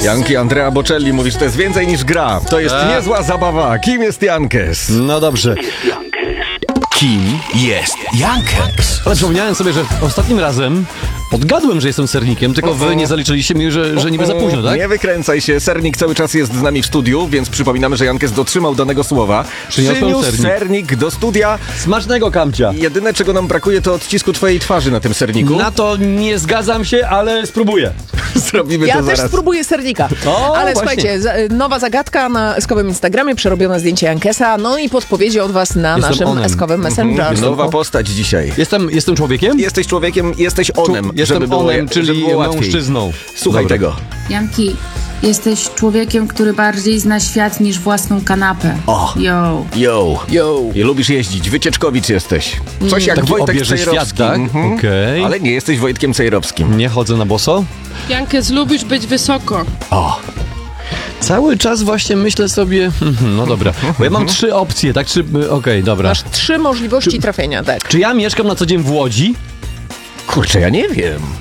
Janki Andrea Bocelli mówi, że to jest więcej niż gra. To jest niezła zabawa. Kim jest Jankes? No dobrze. Kim jest Jankes? Ale przypomniałem sobie, że ostatnim razem odgadłem, że jestem sernikiem, tylko wy nie zaliczyliście mi, że niby za późno, tak? Nie wykręcaj się, sernik cały czas jest z nami w studiu, więc przypominamy, że Jankes dotrzymał danego słowa. Przyniósł sernik do studia. Smacznego, Kamcia. Jedyne, czego nam brakuje, to odcisku twojej twarzy na tym serniku. Na to nie zgadzam się, ale spróbuję. Zrobimy Ja to też zaraz. spróbuję sernika. Ale właśnie. słuchajcie, nowa zagadka na eskowym Instagramie, przerobione zdjęcie Jankesa, no i podpowiedzi od was na Jestem naszym onem. eskowym Messengerze. Nowa postać dzisiaj. Jestem człowiekiem? Jesteś człowiekiem, jesteś onem. Jestem żeby było, onem, czyli żeby było łatwiej. mężczyzną. Słuchaj Dobra. tego. Janki, jesteś człowiekiem, który bardziej zna świat niż własną kanapę. O. Yo. Yo. I lubisz jeździć. Wycieczkowicz jesteś. Coś jak Taki Wojtek obierze Cejrowski. świat, tak? Okej. Ale nie jesteś Wojtkiem Cejrowskim. Nie chodzę na boso? Jankes, lubisz być wysoko. O. Cały czas właśnie myślę sobie, no dobra, bo ja mam 3 opcje, tak? Okej, dobra. Masz 3 możliwości trafienia, tak. Czy ja mieszkam na co dzień w Łodzi? Kurczę, ja nie wiem.